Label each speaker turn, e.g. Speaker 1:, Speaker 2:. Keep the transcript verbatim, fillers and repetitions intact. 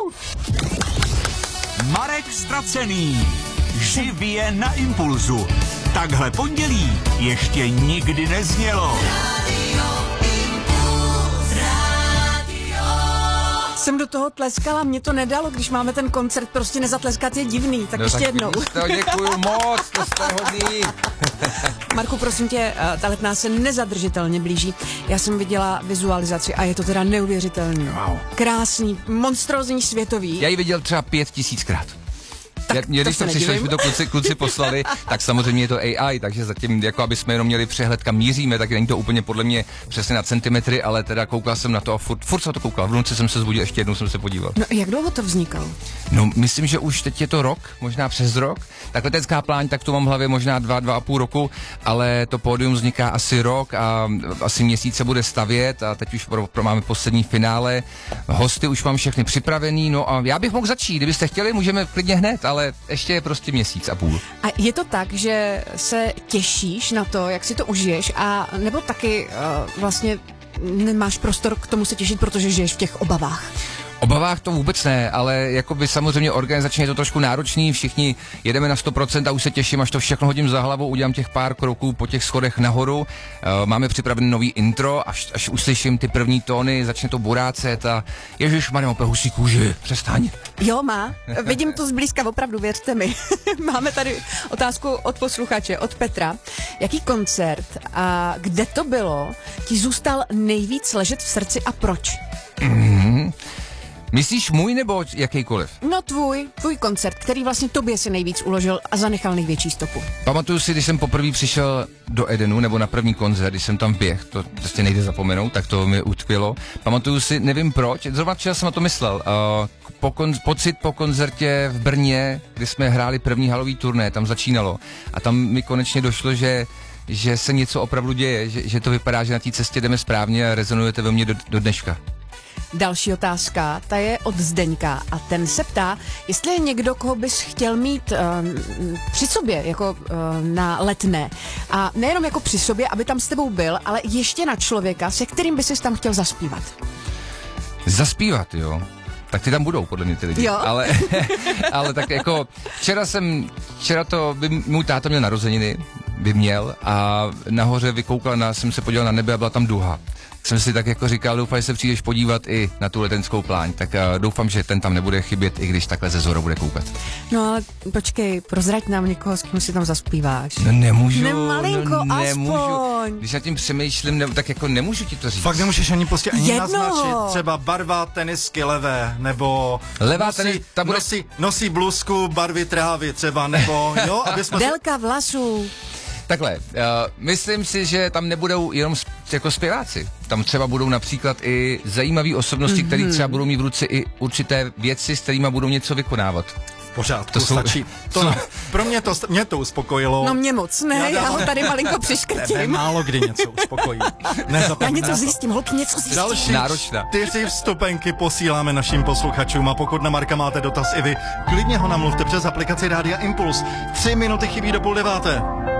Speaker 1: Marek Ztracený. Živě na Impulzu. Takhle pondělí ještě nikdy neznělo.
Speaker 2: Jsem do toho tleskala, mě to nedalo, když máme ten koncert, prostě nezatleskat je divný, tak no, ještě tak jednou.
Speaker 3: To děkuju moc, to jste hodný.
Speaker 2: Marku, prosím tě, ta Letná se nezadržitelně blíží. Já jsem viděla vizualizaci a je to teda neuvěřitelný.
Speaker 3: Wow.
Speaker 2: Krásný, monstrózní, světový.
Speaker 3: Já ji viděl třeba pět tisíckrát.
Speaker 2: Tak
Speaker 3: mě,
Speaker 2: to
Speaker 3: když to přišlo, když mi to kluci, kluci poslali, tak samozřejmě je to A I, takže zatím, jako aby jsme jenom měli přehled, kam míříme, tak není to úplně podle mě přesně na centimetry, ale teda koukal jsem na to a furt, furt jsem to koukal. V noci jsem se zbudil, ještě jednou jsem se podíval.
Speaker 2: No jak dlouho to vznikalo?
Speaker 3: No, myslím, že už teď je to rok, možná přes rok. Tak letecká pláň, tak tu mám v hlavě možná dva, dva a půl roku, ale to pódium vzniká asi rok a asi měsíc se bude stavět a teď už pro, pro máme poslední finále. Hosty už mám všechny připravený, no a já bych mohl začít, kdybyste chtěli, můžeme klidně hned, ale ještě je prostě měsíc a půl.
Speaker 2: A je to tak, že se těšíš na to, jak si to užiješ, a nebo taky uh, vlastně nemáš prostor k tomu se těšit, protože žiješ v těch obavách?
Speaker 3: Obavách to vůbec ne, ale jakoby samozřejmě organizačně je to trošku náročný, všichni jedeme na sto procent a už se těším, až to všechno hodím za hlavu, udělám těch pár kroků po těch schodech nahoru, uh, máme připravený nový intro, až, až uslyším ty první tóny, začne to burácet a ježišmarja, opět husí kůži, přestaň.
Speaker 2: Jo, má, vidím to zblízka, opravdu, věřte mi. Máme tady otázku od posluchače, od Petra. Jaký koncert a kde to bylo, ti zůstal nejvíc ležet v srdci a proč?
Speaker 3: Mm-hmm. Myslíš můj nebo jakýkoliv?
Speaker 2: No tvůj, tvůj koncert, který vlastně tobě si nejvíc uložil a zanechal největší stopu.
Speaker 3: Pamatuju si, když jsem poprvé přišel do Edenu, nebo na první koncert, když jsem tam běh, to prostě nejde zapomenout, tak to mi utkvělo. Pamatuju si, nevím proč, zrovna včera jsem na to myslel, uh, po kon- pocit po koncertě v Brně, kdy jsme hráli první halový turné, tam začínalo a tam mi konečně došlo, že že se něco opravdu děje, že, že to vypadá, že na té cestě jdeme správně a rezonujete ve mně do, do dneška.
Speaker 2: Další otázka, ta je od Zdeňka a ten se ptá, jestli je někdo, koho bys chtěl mít um, při sobě, jako um, na Letné. A nejenom jako při sobě, aby tam s tebou byl, ale ještě na člověka, se kterým bys tam chtěl zaspívat.
Speaker 3: Zaspívat, jo? Tak ty tam budou, podle mě ty lidi.
Speaker 2: Jo?
Speaker 3: Ale, ale tak jako, včera jsem, včera to, by, můj táta měl narozeniny, by měl a nahoře vykoukal, na, jsem se podíval na nebe a byla tam duha. Jsem si tak jako říkal, doufám, že se přijdeš podívat i na tu letenskou pláň, tak uh, doufám, že ten tam nebude chybět, i když takhle ze zhora bude koukat.
Speaker 2: No ale počkej, prozrať nám někoho, s kým si tam zaspíváš.
Speaker 3: No nemůžu,
Speaker 2: ne, malinko,
Speaker 3: no nemůžu.
Speaker 2: Aspoň.
Speaker 3: Když nad tím přemýšlím, ne, tak jako nemůžu ti to říct.
Speaker 4: Fakt nemůžeš ani prostě ani
Speaker 2: Jednoho.
Speaker 4: naznačit, třeba barva tenisky levé, nebo
Speaker 3: Levá
Speaker 4: nosí,
Speaker 3: tenis, ta bude...
Speaker 4: nosí, nosí bluzku barvy trávy třeba, nebo jo, aby jsme...
Speaker 2: Délka vlasů.
Speaker 3: Takhle, uh, myslím si, že tam nebudou jenom sp- jako zpěváci. Tam třeba budou například i zajímavé osobnosti, mm-hmm. které třeba budou mít v ruce i určité věci, s kterými budou něco vykonávat.
Speaker 4: V pořádku,
Speaker 3: to jsou,
Speaker 4: stačí. To,
Speaker 3: jsou...
Speaker 4: Pro mě to, mě to uspokojilo.
Speaker 2: No mě moc ne, já, já ho tady malinko přiškrtím.
Speaker 4: Tebe málo kdy něco uspokojí.
Speaker 2: Já něco zjistím, holky, něco zjistím.
Speaker 4: Další
Speaker 3: Náročná.
Speaker 4: čtyři vstupenky posíláme našim posluchačům a pokud na Marka máte dotaz i vy, klidně ho namluvte přes aplikaci Rádia Impuls. Tři minuty chybí do půl deváté.